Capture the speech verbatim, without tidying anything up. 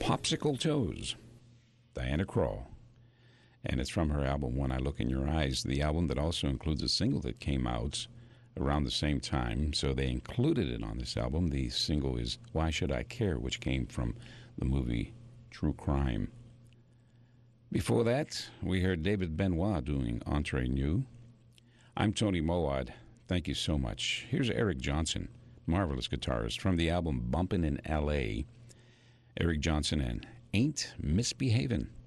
Popsicle Toes, Diana Krall. And it's from her album, When I Look in Your Eyes, the album that also includes a single that came out around the same time. So they included it on this album. The single is Why Should I Care, which came from the movie True Crime. Before that, we heard David Benoit doing Entre Nous. I'm Tony Moad. Thank you so much. Here's Eric Johnson, marvelous guitarist, from the album Bumpin' in L A. Eric Johnson and Ain't Misbehavin'.